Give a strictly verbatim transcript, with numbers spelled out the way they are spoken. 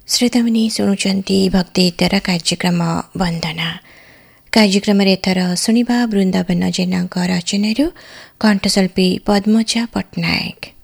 श्रोतामुनि शुणुचंती भक्ति इतर कार्यक्रम वंदना कार्यक्रम एथर शुणिबा वृंदावन जेना रचन कंठशिल्पी पद्मजा पट्टनायक।